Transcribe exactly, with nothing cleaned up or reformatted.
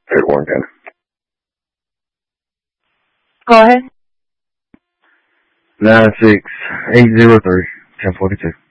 Third Warren County. Go ahead. Nine six eight zero three ten forty two.